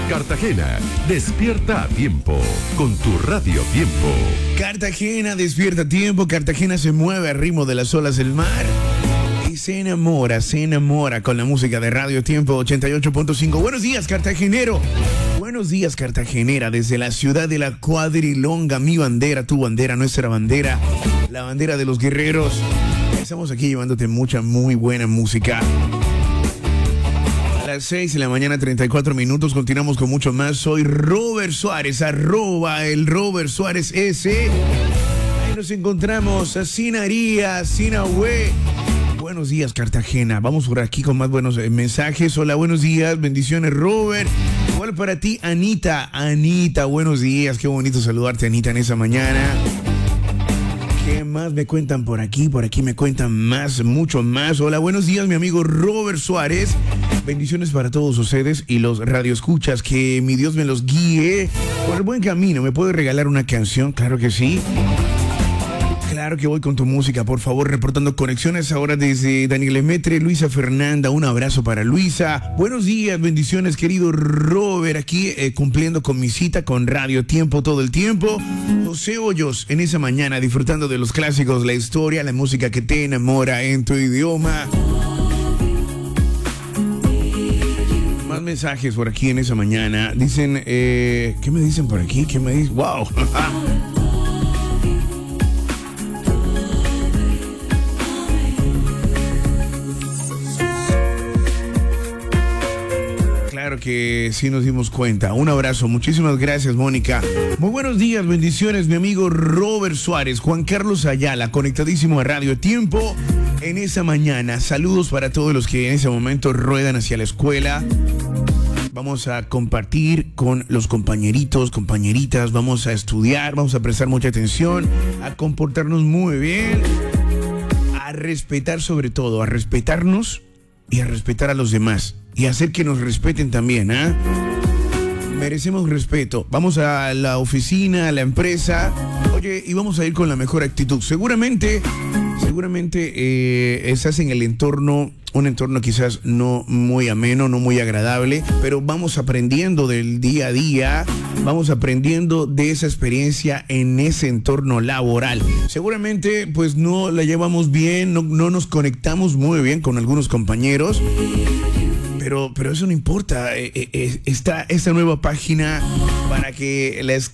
Cartagena, despierta a tiempo con tu Radio Tiempo. Cartagena despierta a tiempo, Cartagena se mueve al ritmo de las olas del mar y se enamora con la música de Radio Tiempo 88.5. Buenos días, cartagenero. Buenos días, cartagenera, desde la ciudad de la Cuadrilonga, mi bandera, tu bandera, nuestra bandera, la bandera de los guerreros. Estamos aquí llevándote mucha, muy buena música. A las 6 de la mañana, 34 minutos, continuamos con mucho más. Soy Robert Suárez, @ el Robert Suárez S. Ahí nos encontramos, Sinaría, Sinahue. Buenos días, Cartagena. Vamos por aquí con más buenos mensajes. Hola, buenos días, bendiciones, Robert. Igual para ti, Anita. Anita, buenos días. Qué bonito saludarte, Anita, en esa mañana. ¿Qué más me cuentan por aquí? Por aquí me cuentan más, mucho más. Hola, buenos días, mi amigo Robert Suárez. Bendiciones para todos ustedes y los radioescuchas. Que mi Dios me los guíe por el buen camino. ¿Me puede regalar una canción? Claro que sí. Claro que voy con tu música, por favor, reportando conexiones ahora desde Daniel Emetre, Luisa Fernanda, un abrazo para Luisa. Buenos días, bendiciones, querido Robert, aquí cumpliendo con mi cita con Radio Tiempo todo el tiempo. José Hoyos, en esa mañana, disfrutando de los clásicos, la historia, la música que te enamora en tu idioma. Más mensajes por aquí en esa mañana. Dicen, ¿qué me dicen por aquí? ¿Qué me dicen? ¡Wow! Claro que sí nos dimos cuenta. Un abrazo. Muchísimas gracias, Mónica. Muy buenos días, bendiciones, mi amigo Robert Suárez. Juan Carlos Ayala, conectadísimo a Radio Tiempo en esa mañana. Saludos para todos los que en ese momento ruedan hacia la escuela. Vamos a compartir con los compañeritos, compañeritas. Vamos a estudiar, vamos a prestar mucha atención, a comportarnos muy bien, a respetar sobre todo, a respetarnos y a respetar a los demás. Y hacer que nos respeten también, ¿ah? Merecemos respeto. Vamos a la oficina, a la empresa. Oye, y vamos a ir con la mejor actitud. Seguramente estás en el entorno, un entorno quizás no muy ameno, no muy agradable, pero vamos aprendiendo del día a día, vamos aprendiendo de esa experiencia en ese entorno laboral. Seguramente pues no la llevamos bien, no nos conectamos muy bien con algunos compañeros. Pero eso no importa. Está esta nueva página para que